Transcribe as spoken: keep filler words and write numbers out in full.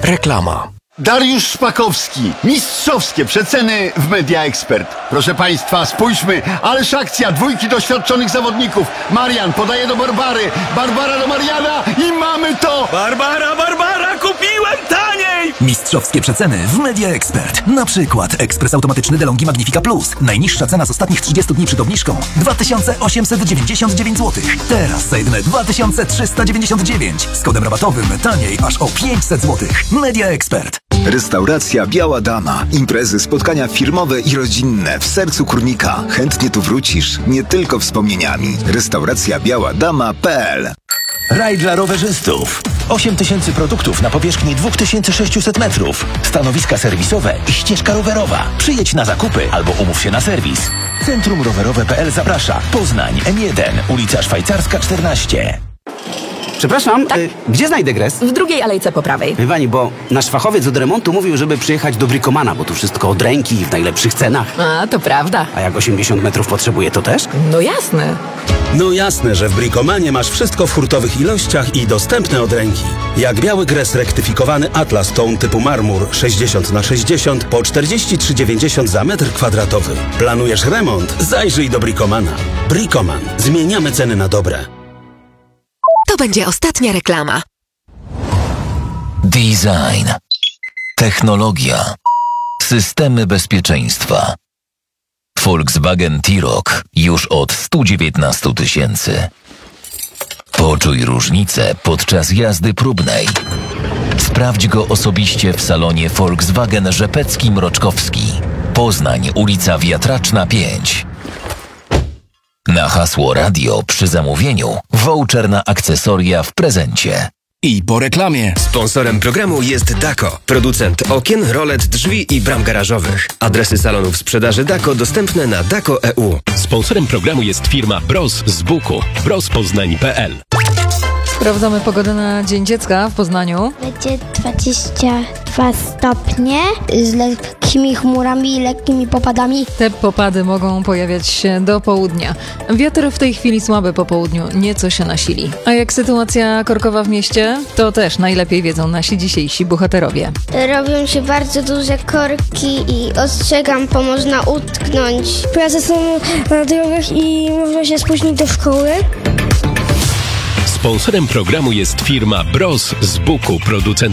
Reklama. Dariusz Szpakowski. Mistrzowskie przeceny w Media Expert. Proszę Państwa, spójrzmy. Ależ akcja dwójki doświadczonych zawodników. Marian podaje do Barbary. Barbara do Mariana i mamy to! Barbara, Barbara, kupiłem taniej! Mistrzowskie przeceny w Media Expert. Na przykład ekspres automatyczny DeLonghi Magnifica Plus. Najniższa cena z ostatnich trzydziestu dni przed obniżką dwa tysiące osiemset dziewięćdziesiąt dziewięć złotych. Teraz za jedyne dwa tysiące trzysta dziewięćdziesiąt dziewięć. Z kodem rabatowym taniej aż o pięćset złotych. Media Expert. Restauracja Biała Dama. Imprezy, spotkania firmowe i rodzinne w sercu Kurnika. Chętnie tu wrócisz, nie tylko wspomnieniami. Restauracja biała dama kropka p l. Raj dla rowerzystów. osiem tysięcy produktów na powierzchni dwa tysiące sześćset metrów. Stanowiska serwisowe i ścieżka rowerowa. Przyjedź na zakupy albo umów się na serwis. Centrum Rowerowe kropka p l zaprasza. Poznań M jeden, ulica Szwajcarska czternaście. Przepraszam, tak? y, gdzie znajdę gres? W drugiej alejce po prawej. Wie pani, bo nasz fachowiec od remontu mówił, żeby przyjechać do Bricomana, bo tu wszystko od ręki i w najlepszych cenach. A, to prawda. A jak osiemdziesiąt metrów potrzebuje, to też? No jasne. No jasne, że w Bricomanie masz wszystko w hurtowych ilościach i dostępne od ręki. Jak biały gres rektyfikowany Atlas Tone typu marmur sześćdziesiąt na sześćdziesiąt po czterdzieści trzy dziewięćdziesiąt za metr kwadratowy. Planujesz remont? Zajrzyj do Bricomana. Bricoman. Zmieniamy ceny na dobre. To będzie ostatnia reklama. Design, technologia, systemy bezpieczeństwa. Volkswagen T-Roc już od stu dziewiętnastu tysięcy. Poczuj różnicę podczas jazdy próbnej. Sprawdź go osobiście w salonie Volkswagen Rzepecki-Mroczkowski. Poznań, ulica Wiatraczna pięć. Na hasło radio przy zamówieniu voucher na akcesoria w prezencie. I po reklamie. Sponsorem programu jest Dako, producent okien, rolet, drzwi i bram garażowych. Adresy salonów sprzedaży Dako dostępne na dako kropka e u. Sponsorem programu jest firma Bros z Buku. bros poznań kropka p l. Sprawdzamy pogodę na Dzień Dziecka w Poznaniu. Będzie dwadzieścia dwa stopnie z lekkimi chmurami i lekkimi popadami. Te popady mogą pojawiać się do południa. Wiatr w tej chwili słaby po południu, nieco się nasili. A jak sytuacja korkowa w mieście? To też najlepiej wiedzą nasi dzisiejsi bohaterowie. Robią się bardzo duże korki i ostrzegam, bo można utknąć. Prace są na drogach i można się spóźnić do szkoły. Sponsorem programu jest firma Bros z Buku, producent